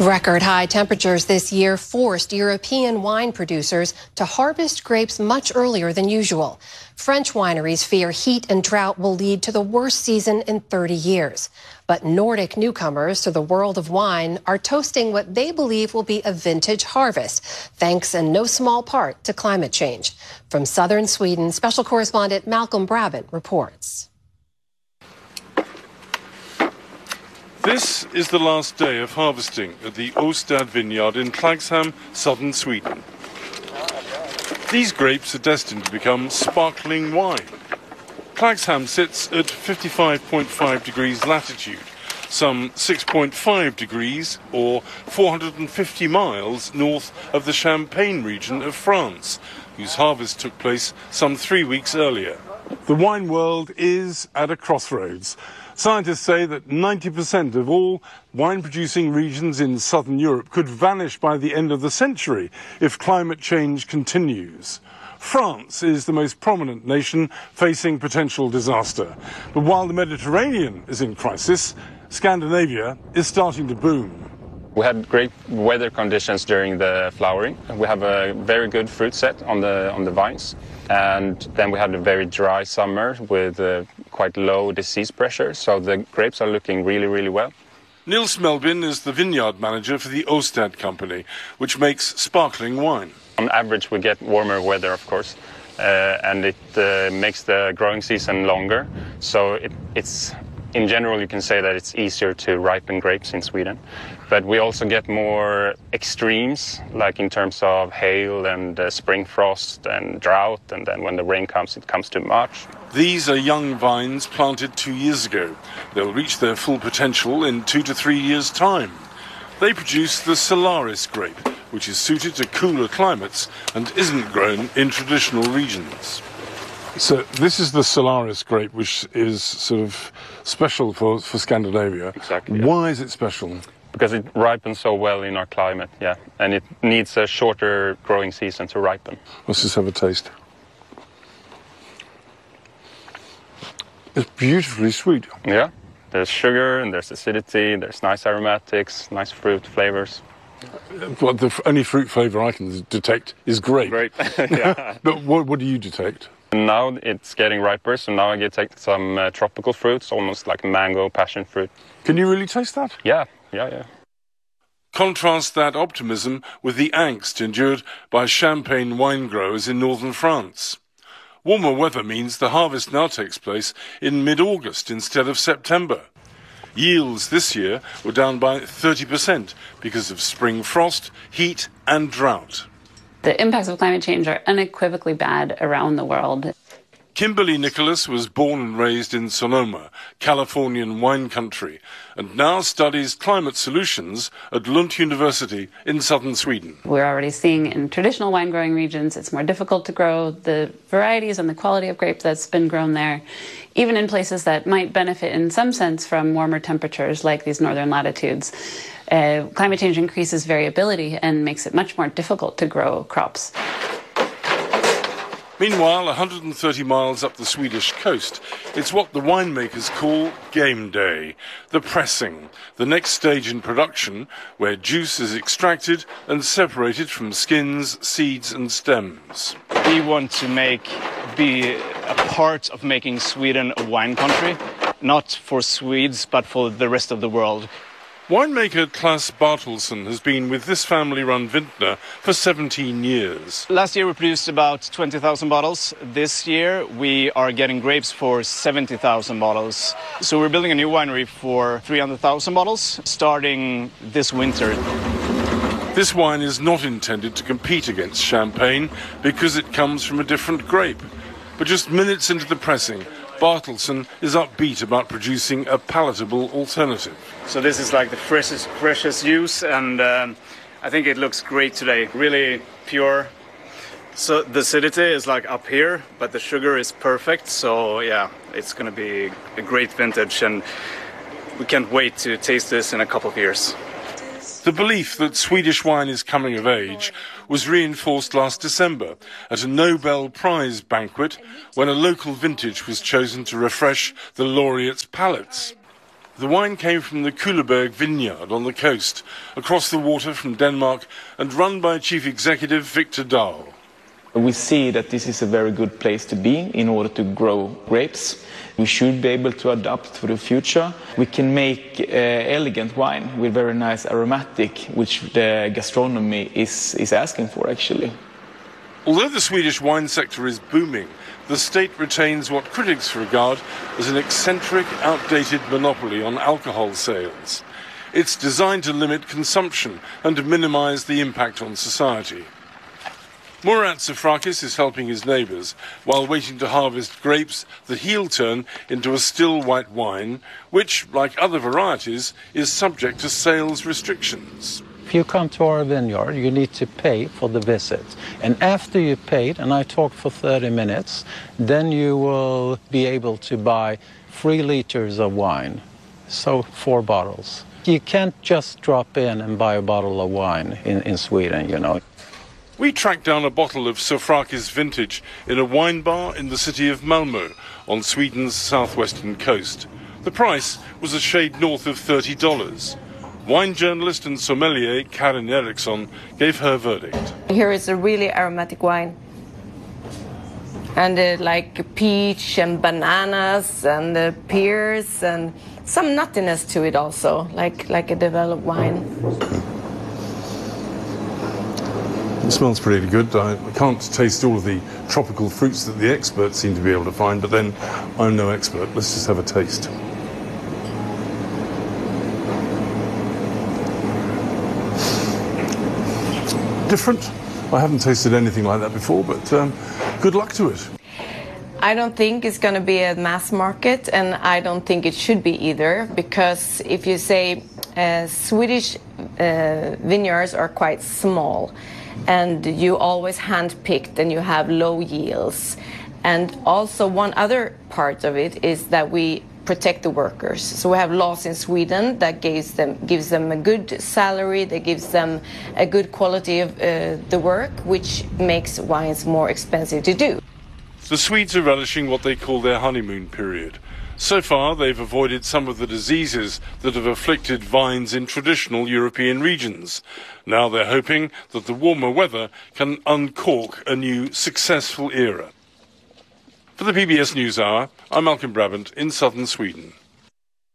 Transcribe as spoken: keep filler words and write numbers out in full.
Record high temperatures this year forced European wine producers to harvest grapes much earlier than usual. French wineries fear heat and drought will lead to the worst season in thirty years. But Nordic newcomers to the world of wine are toasting what they believe will be a vintage harvest, thanks in no small part to climate change. From southern Sweden, special correspondent Malcolm Brabant reports. This is the last day of harvesting at the Åstad vineyard in Klagshamn, southern Sweden. These grapes are destined to become sparkling wine. Klagshamn sits at fifty-five point five degrees latitude, some six point five degrees or four hundred fifty miles north of the Champagne region of France, whose harvest took place some three weeks earlier. The wine world is at a crossroads. Scientists say that ninety percent of all wine-producing regions in southern Europe could vanish by the end of the century if climate change continues. France is the most prominent nation facing potential disaster. But while the Mediterranean is in crisis, Scandinavia is starting to boom. We had great weather conditions during the flowering. We have a very good fruit set on the on the vines. And then we had a very dry summer with uh, quite low disease pressure, so the grapes are looking really, really well. Nils Melbin is the vineyard manager for the Åstad company, which makes sparkling wine. On average, we get warmer weather, of course, uh, and it uh, makes the growing season longer. So it, it's, in general, you can say that it's easier to ripen grapes in Sweden. But we also get more extremes, like in terms of hail and uh, spring frost and drought, and then when the rain comes, it comes too much. These are young vines planted two years ago. They'll reach their full potential in two to three years' time. They produce the Solaris grape, which is suited to cooler climates and isn't grown in traditional regions. So this is the Solaris grape, which is sort of special for, for Scandinavia. Exactly. Yeah. Why is it special? Because it ripens so well in our climate, yeah. And it needs a shorter growing season to ripen. Let's just have a taste. It's beautifully sweet. Yeah. There's sugar and there's acidity, there's nice aromatics, nice fruit flavors. Well, the only fruit flavour I can detect is grape. Grape, yeah. But what, what do you detect? Now it's getting riper, so now I get take some uh, tropical fruits, almost like mango, passion fruit. Can you really taste that? Yeah, yeah, yeah. Contrast that optimism with the angst endured by champagne wine growers in northern France. Warmer weather means the harvest now takes place in mid-August instead of September. Yields this year were down by thirty percent because of spring frost, heat and drought. The impacts of climate change are unequivocally bad around the world. Kimberly Nicholas was born and raised in Sonoma, Californian wine country, and now studies climate solutions at Lund University in southern Sweden. We're already seeing in traditional wine growing regions it's more difficult to grow the varieties and the quality of grape that's been grown there, even in places that might benefit in some sense from warmer temperatures like these northern latitudes. Uh, climate change increases variability and makes it much more difficult to grow crops. Meanwhile, one hundred thirty miles up the Swedish coast, it's what the winemakers call game day, the pressing, the next stage in production where juice is extracted and separated from skins, seeds and stems. We want to make, be a part of making Sweden a wine country, not for Swedes but for the rest of the world. Winemaker Claes Bartelsson has been with this family-run vintner for seventeen years. Last year we produced about twenty thousand bottles. This year we are getting grapes for seventy thousand bottles. So we're building a new winery for three hundred thousand bottles starting this winter. This wine is not intended to compete against champagne because it comes from a different grape. But just minutes into the pressing, Bartelsson is upbeat about producing a palatable alternative. So this is like the freshest, freshest juice, and um, I think it looks great today. Really pure. So the acidity is like up here, but the sugar is perfect. So yeah, it's going to be a great vintage, and we can't wait to taste this in a couple of years. The belief that Swedish wine is coming of age was reinforced last December at a Nobel Prize banquet when a local vintage was chosen to refresh the laureates' palates. The wine came from the Kuleberg vineyard on the coast, across the water from Denmark, and run by Chief Executive Victor Dahl. We see that this is a very good place to be in order to grow grapes. We should be able to adapt for the future. We can make uh, elegant wine with very nice aromatic, which the gastronomy is, is asking for, actually. Although the Swedish wine sector is booming, the state retains what critics regard as an eccentric, outdated monopoly on alcohol sales. It's designed to limit consumption and to minimize the impact on society. Murat Safrakis is helping his neighbours while waiting to harvest grapes that he'll turn into a still white wine, which, like other varieties, is subject to sales restrictions. If you come to our vineyard, you need to pay for the visit. And after you paid, and I talked for thirty minutes, then you will be able to buy three liters of wine, so four bottles. You can't just drop in and buy a bottle of wine in, in Sweden, you know. We tracked down a bottle of Safrakis vintage in a wine bar in the city of Malmö on Sweden's southwestern coast. The price was a shade north of thirty dollars. Wine journalist and sommelier Karin Eriksson gave her verdict. Here is a really aromatic wine. And uh, like peach and bananas and uh, pears and some nuttiness to it also, like, like a developed wine. It smells pretty good. I can't taste all of the tropical fruits that the experts seem to be able to find, but then I'm no expert. Let's just have a taste. Different. I haven't tasted anything like that before, but um, good luck to it. I don't think it's going to be a mass market, and I don't think it should be either, because if you say uh, Swedish uh, vineyards are quite small, and you always hand-picked and you have low yields. And also one other part of it is that we protect the workers. So we have laws in Sweden that gives them gives them a good salary, that gives them a good quality of uh, the work, which makes wines more expensive to do. The Swedes are relishing what they call their honeymoon period. So far, they've avoided some of the diseases that have afflicted vines in traditional European regions. Now they're hoping that the warmer weather can uncork a new successful era. For the P B S NewsHour, I'm Malcolm Brabant in southern Sweden.